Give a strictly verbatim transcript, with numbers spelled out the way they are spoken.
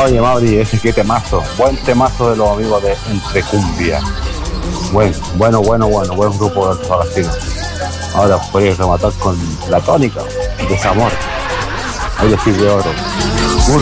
Oye, Mauri, ese qué temazo. Buen temazo de los amigos de Entre Cumbia. Bueno, bueno, bueno, bueno, buen grupo de Antofagastino. Ahora podéis rematar con la tónica, desamor. Ahí le sigue oro. Uno.